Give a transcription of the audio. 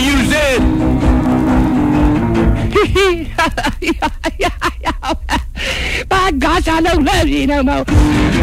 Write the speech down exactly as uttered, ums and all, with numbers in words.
you said. My gosh, I don't love you no more.